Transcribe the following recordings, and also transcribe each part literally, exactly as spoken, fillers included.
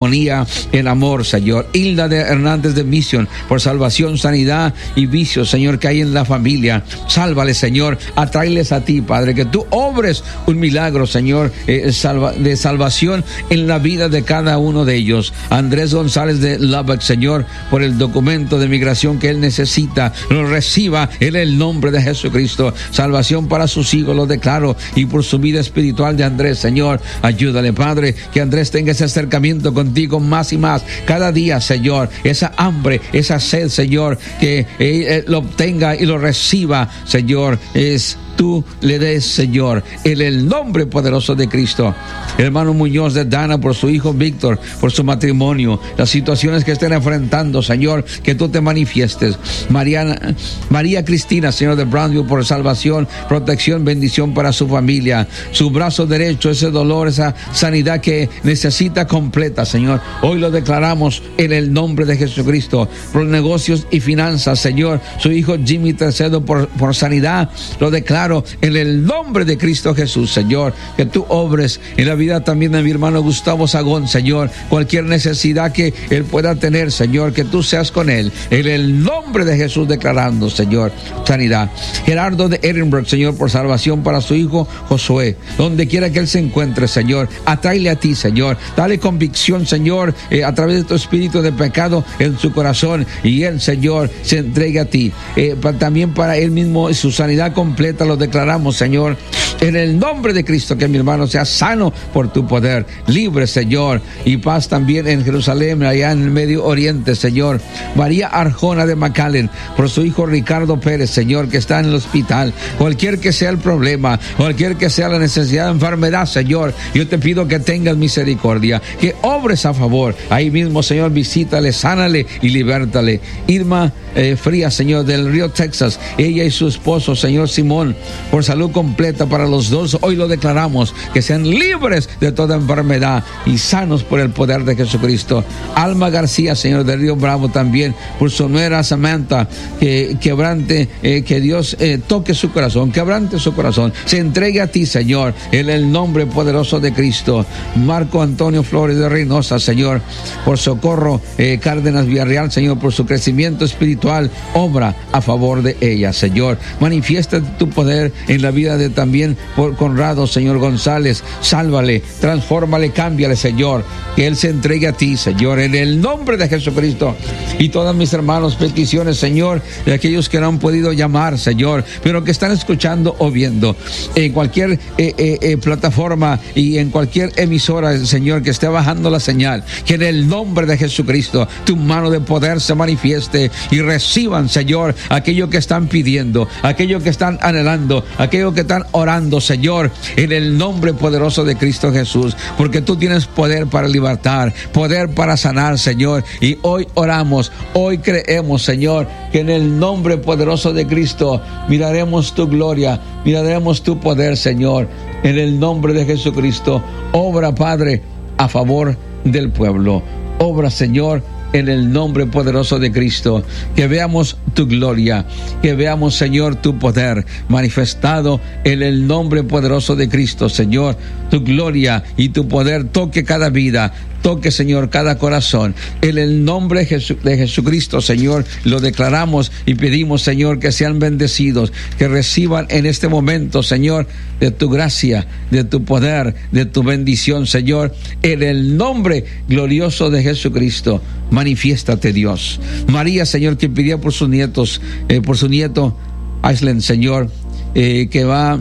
armonía, en amor, Señor. Hilda de Hernández de Mission, por salvación, sanidad y vicios, Señor, que hay en la familia. Sálvale, Señor. Atráeles a ti, Padre, que tú obres un milagro, Señor, eh, salva, de salvación en la vida de cada uno de ellos. Andrés González de Lubbock, Señor, por el documento de migración que él necesita, lo reciba en el nombre de Jesucristo. Salvación para sus hijos, lo declaro, y por su vida espiritual de Andrés, Señor, ayúdale, Padre, que Andrés tenga ese acercamiento contigo más y más, cada día, Señor, esa hambre, esa sed, Señor, que eh, lo obtenga y lo reciba, Señor, es tú le des, Señor, en el nombre poderoso de Cristo. Hermano Muñoz de Dana, por su hijo Víctor, por su matrimonio, las situaciones que estén enfrentando, Señor, que tú te manifiestes. Mariana, María Cristina, Señor, de Brownsville, por salvación, protección, bendición para su familia. Su brazo derecho, ese dolor, esa sanidad que necesita completa, Señor, hoy lo declaramos en el nombre de Jesucristo. Por negocios y finanzas, Señor, su hijo Jimmy tercero, por, por sanidad, lo declaro en el nombre de Cristo Jesús, Señor, que tú obres en la vida también de mi hermano Gustavo Sagón, Señor, cualquier necesidad que él pueda tener, Señor, que tú seas con él, en el nombre de Jesús, declarando, Señor, sanidad. Gerardo de Edinburgh, Señor, por salvación para su hijo Josué, donde quiera que él se encuentre, Señor, atráele a ti, Señor, dale convicción, Señor, eh, a través de tu espíritu de pecado en su corazón, y él, Señor, se entregue a ti, eh, para, también para él mismo, su sanidad completa, lo declaramos, Señor, en el nombre de Cristo, que mi hermano sea sano por tu poder, libre, Señor, y paz también en Jerusalén, allá en el Medio Oriente, Señor. María Arjona de McAllen, por su hijo Ricardo Pérez, Señor, que está en el hospital, cualquier que sea el problema, cualquier que sea la necesidad de enfermedad, Señor, yo te pido que tengas misericordia, que obres a favor, ahí mismo, Señor, visítale, sánale y libértale. Irma eh, Frías, Señor, del Río, Texas, ella y su esposo, Señor Simón, por salud completa para los dos, hoy lo declaramos, que sean libres de toda enfermedad y sanos por el poder de Jesucristo. Alma García, Señor, del Río Bravo, también por su nuera Samantha, que quebrante, eh, que Dios eh, toque su corazón, quebrante su corazón, se entregue a ti, Señor, en el nombre poderoso de Cristo. Marco Antonio Flores de Reynosa, Señor, por Socorro eh, Cárdenas Villarreal, Señor, por su crecimiento espiritual, obra a favor de ella, Señor. Manifiesta tu poder en la vida de también por Conrado, Señor González, sálvale, transfórmale, cámbiale, Señor, que él se entregue a ti, Señor, en el nombre de Jesucristo. Y todos mis hermanos, peticiones, Señor, de aquellos que no han podido llamar, Señor, pero que están escuchando o viendo en cualquier eh, eh, eh, plataforma y en cualquier emisora, Señor, que esté bajando la señal, que en el nombre de Jesucristo tu mano de poder se manifieste y reciban, Señor, aquello que están pidiendo, aquello que están anhelando, aquello que están orando, Señor, en el nombre poderoso de Cristo Jesús, porque tú tienes poder para libertar, poder para sanar, Señor, y hoy oramos, hoy creemos, Señor, que en el nombre poderoso de Cristo miraremos tu gloria, miraremos tu poder, Señor, en el nombre de Jesucristo. Obra, Padre, a favor del pueblo, obra, Señor, en el nombre poderoso de Cristo, que veamos tu gloria, que veamos, Señor, tu poder manifestado en el nombre poderoso de Cristo, Señor, tu gloria y tu poder toque cada vida, toque, Señor, cada corazón, en el nombre de, Jesu- de Jesucristo, Señor, lo declaramos y pedimos, Señor, que sean bendecidos, que reciban en este momento, Señor, de tu gracia, de tu poder, de tu bendición, Señor, en el nombre glorioso de Jesucristo. Manifiéstate, Dios. María, Señor, que pidió por sus nietos, eh, por su nieto Aislen, Señor, eh, que va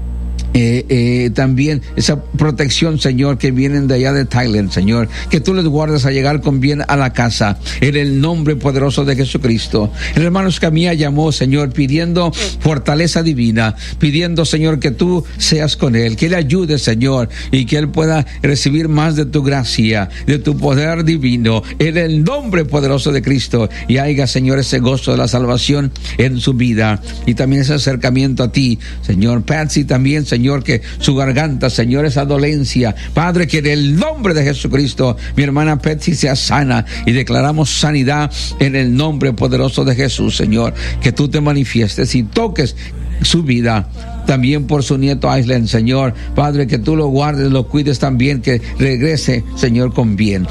Eh, eh, también esa protección, Señor, que vienen de allá de Thailand, Señor, que tú les guardes a llegar con bien a la casa, en el nombre poderoso de Jesucristo. El hermano Escamilla llamó, Señor, pidiendo fortaleza divina, pidiendo, Señor, que tú seas con él, que le ayude, Señor, y que él pueda recibir más de tu gracia, de tu poder divino, en el nombre poderoso de Cristo, y haya, Señor, ese gozo de la salvación en su vida, y también ese acercamiento a ti, Señor. Patsy también, Señor, Señor, que su garganta, Señor, esa dolencia, Padre, que en el nombre de Jesucristo, mi hermana Patsy sea sana, y declaramos sanidad en el nombre poderoso de Jesús, Señor, que tú te manifiestes y toques su vida. También por su nieto Aislen, Señor, Padre, que tú lo guardes, lo cuides también, que regrese, Señor, con bien.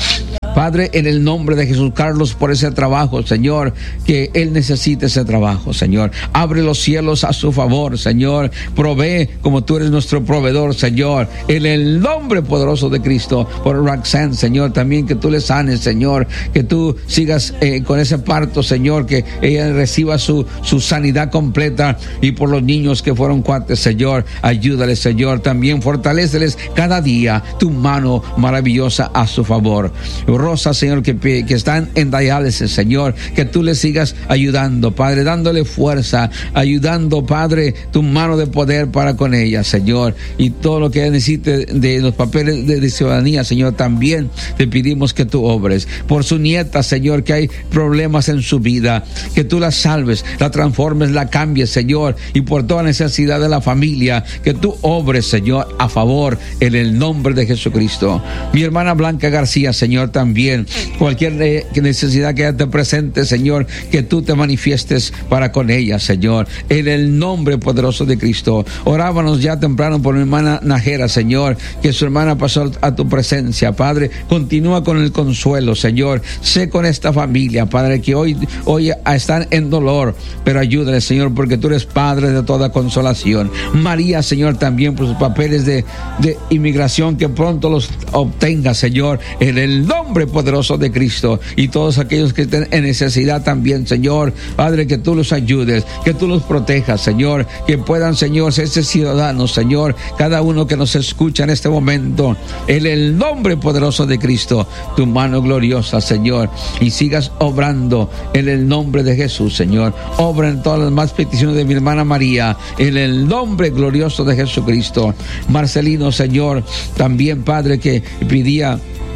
Padre, en el nombre de Jesús, Carlos, por ese trabajo, Señor, que él necesita ese trabajo, Señor. Abre los cielos a su favor, Señor. Provee como tú eres nuestro proveedor, Señor. En el nombre poderoso de Cristo, por Roxanne, Señor, también que tú le sanes, Señor. Que tú sigas eh, con ese parto, Señor, que ella reciba su, su sanidad completa. Y por los niños que fueron cuates, Señor, ayúdales, Señor. También fortaléceles cada día tu mano maravillosa a su favor. Rosa, Señor, que, que están en diálisis, Señor, que tú les sigas ayudando, Padre, dándole fuerza, ayudando, Padre, tu mano de poder para con ella, Señor, y todo lo que necesite de los papeles de, de ciudadanía, Señor, también te pedimos que tú obres. Por su nieta, Señor, que hay problemas en su vida, que tú la salves, la transformes, la cambies, Señor, y por toda necesidad de la familia, que tú obres, Señor, a favor, en el nombre de Jesucristo. Mi hermana Blanca García, Señor, también Bien, cualquier necesidad que ella te presente, Señor, que tú te manifiestes para con ella, Señor, en el nombre poderoso de Cristo. Orábamos ya temprano por mi hermana Najera, Señor, que su hermana pasó a tu presencia, Padre. Continúa con el consuelo, Señor. Sé con esta familia, Padre, que hoy, hoy están en dolor, pero ayúdale, Señor, porque tú eres Padre de toda consolación. María, Señor, también por sus papeles de, de inmigración, que pronto los obtenga, Señor, en el nombre poderoso de Cristo, y todos aquellos que estén en necesidad también, Señor, Padre, que tú los ayudes, que tú los protejas, Señor, que puedan, Señor, ser ciudadanos, Señor, cada uno que nos escucha en este momento, en el nombre poderoso de Cristo, tu mano gloriosa, Señor, y sigas obrando en el nombre de Jesús, Señor. Obra en todas las más peticiones de mi hermana María, en el nombre glorioso de Jesucristo. Marcelino, Señor, también, Padre, que pedía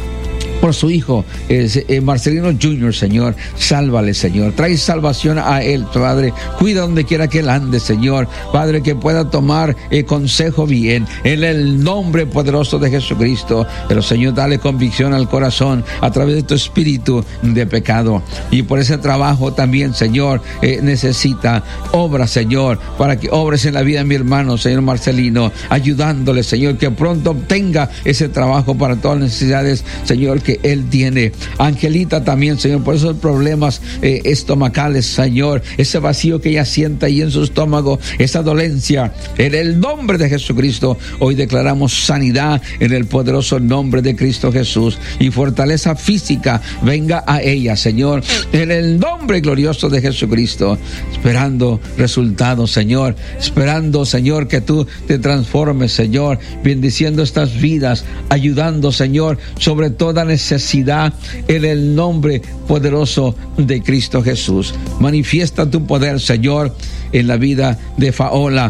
por su hijo, eh, eh, Marcelino junior, Señor, sálvale, Señor, trae salvación a él, Padre, cuida donde quiera que él ande, Señor, Padre, que pueda tomar eh, consejo bien, en el nombre poderoso de Jesucristo, pero Señor, dale convicción al corazón a través de tu espíritu de pecado, y por ese trabajo también, Señor, eh, necesita obra, Señor, para que obres en la vida de mi hermano, Señor Marcelino, ayudándole, Señor, que pronto obtenga ese trabajo para todas las necesidades, Señor, que él tiene. Angelita también, Señor, por esos problemas eh, estomacales, Señor, ese vacío que ella sienta ahí en su estómago, esa dolencia, en el nombre de Jesucristo, hoy declaramos sanidad en el poderoso nombre de Cristo Jesús, y fortaleza física venga a ella, Señor, en el nombre glorioso de Jesucristo, esperando resultados, Señor, esperando, Señor, que tú te transformes, Señor, bendiciendo estas vidas, ayudando, Señor, sobre toda necesidad, en el nombre poderoso de Cristo Jesús. Manifiesta tu poder, Señor, en la vida de Faola.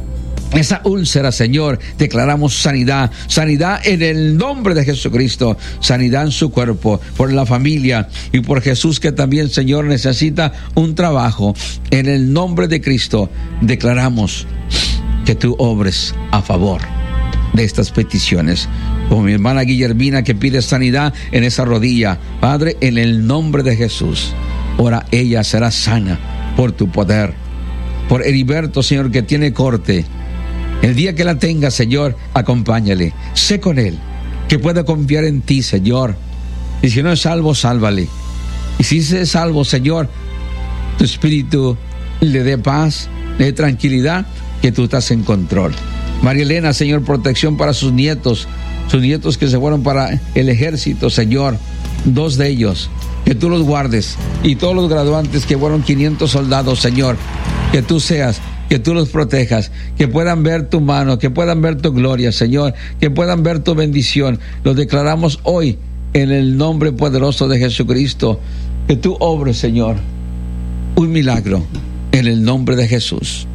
Esa úlcera, Señor, declaramos sanidad, sanidad en el nombre de Jesucristo, sanidad en su cuerpo, por la familia y por Jesús, que también, Señor, necesita un trabajo. En el nombre de Cristo declaramos que tú obres a favor de estas peticiones. Como mi hermana Guillermina, que pide sanidad en esa rodilla, Padre, en el nombre de Jesús, ahora ella será sana por tu poder. Por Heriberto, Señor, que tiene corte, el día que la tenga, Señor, acompáñale, sé con él, que pueda confiar en ti, Señor, y si no es salvo, sálvale, y si es salvo, Señor, tu espíritu le dé paz, le dé tranquilidad, que tú estás en control. María Elena, Señor, protección para sus nietos, sus nietos que se fueron para el ejército, Señor, dos de ellos, que tú los guardes, y todos los graduantes que fueron quinientos soldados, Señor, que tú seas, que tú los protejas, que puedan ver tu mano, que puedan ver tu gloria, Señor, que puedan ver tu bendición. Lo declaramos hoy en el nombre poderoso de Jesucristo, que tú obres, Señor, un milagro en el nombre de Jesús.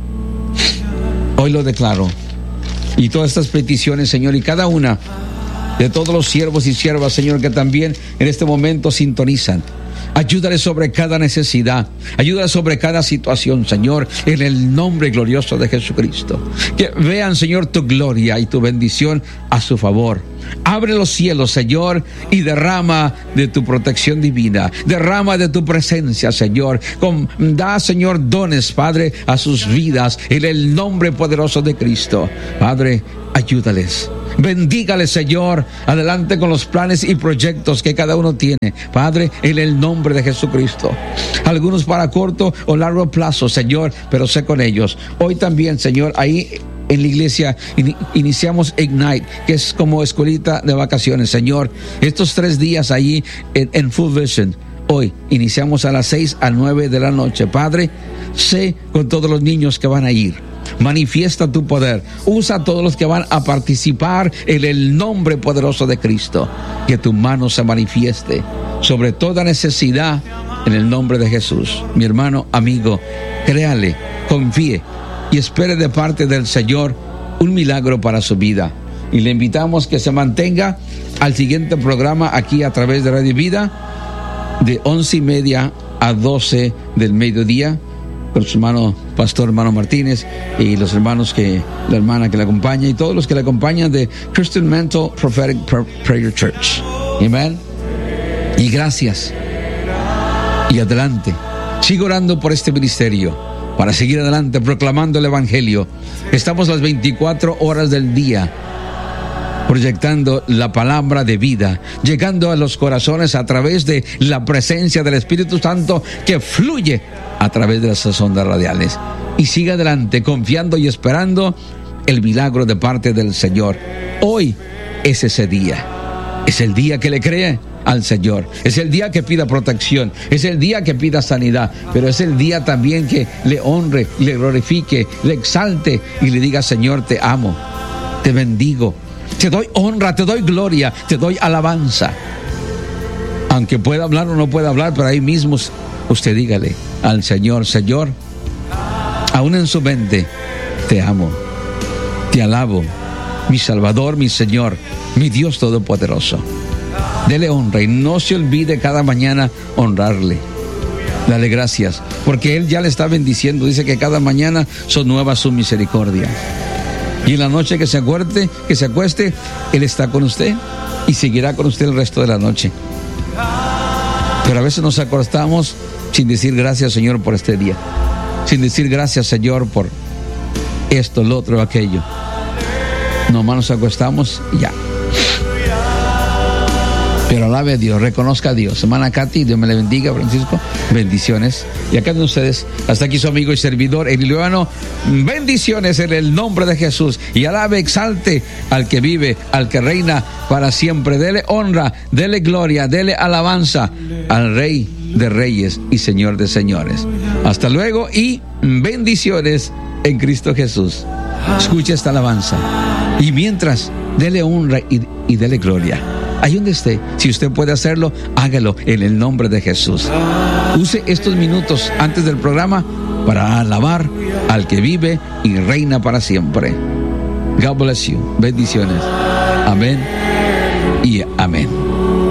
Hoy lo declaro. Y todas estas peticiones, Señor, y cada una de todos los siervos y siervas, Señor, que también en este momento sintonizan. Ayúdale sobre cada necesidad, ayúdale sobre cada situación, Señor, en el nombre glorioso de Jesucristo. Que vean, Señor, tu gloria y tu bendición a su favor. Abre los cielos, Señor, y derrama de tu protección divina. Derrama de tu presencia, Señor. Con, da, Señor, dones, Padre, a sus vidas en el nombre poderoso de Cristo. Padre, ayúdales. Bendígales, Señor. Adelante con los planes y proyectos que cada uno tiene, Padre, en el nombre de Jesucristo. Algunos para corto o largo plazo, Señor, pero sé con ellos. Hoy también, Señor, ahí en la iglesia in, iniciamos Ignite, que es como escuelita de vacaciones, Señor. Estos tres días ahí en, en Full Vision. Hoy iniciamos a las seis a nueve de la noche. Padre, sé con todos los niños que van a ir. Manifiesta tu poder. Usa a todos los que van a participar en el nombre poderoso de Cristo. Que tu mano se manifieste sobre toda necesidad en el nombre de Jesús. Mi hermano, amigo, créale, confíe y espere de parte del Señor un milagro para su vida. Y le invitamos que se mantenga al siguiente programa aquí a través de Radio Vida, de once y media a doce del mediodía, con su hermano pastor, hermano Martínez, y los hermanos que, la hermana que le acompaña, y todos los que le acompañan de Christian Mental Prophetic Prayer Church. Amén. Y gracias. Y adelante. Sigo orando por este ministerio, para seguir adelante proclamando el Evangelio. Estamos las veinticuatro horas del día proyectando la palabra de vida, llegando a los corazones a través de la presencia del Espíritu Santo que fluye a través de esas ondas radiales. Y sigue adelante confiando y esperando el milagro de parte del Señor. Hoy es ese día. Es el día que le cree al Señor. Es el día que pida protección. Es el día que pida sanidad. Pero es el día también que le honre, le glorifique, le exalte y le diga: Señor, te amo, te bendigo, te doy honra, te doy gloria, te doy alabanza. Aunque pueda hablar o no pueda hablar, pero ahí mismo usted dígale al Señor: Señor, aún en su mente, te amo, te alabo, mi Salvador, mi Señor, mi Dios Todopoderoso. Dele honra y no se olvide cada mañana honrarle. Dale gracias, porque Él ya le está bendiciendo. Dice que cada mañana son nuevas sus misericordias. Y en la noche que se acueste, que se acueste, Él está con usted y seguirá con usted el resto de la noche. Pero a veces nos acostamos sin decir gracias, Señor, por este día. Sin decir gracias, Señor, por esto, lo otro, aquello. Nomás nos acostamos y ya. Pero alabe a Dios, reconozca a Dios. Hermana Katy, Dios me le bendiga. Francisco, bendiciones. Y acá de ustedes, hasta aquí su amigo y servidor Emiliano. Bendiciones en el nombre de Jesús. Y alabe, exalte al que vive, al que reina para siempre. Dele honra, dele gloria, dele alabanza al Rey de Reyes y Señor de Señores. Hasta luego y bendiciones en Cristo Jesús. Escuche esta alabanza. Y mientras, dele honra y, y dele gloria. Ahí donde esté, si usted puede hacerlo, hágalo en el nombre de Jesús. Use estos minutos antes del programa para alabar al que vive y reina para siempre. God bless you. Bendiciones. Amén y amén.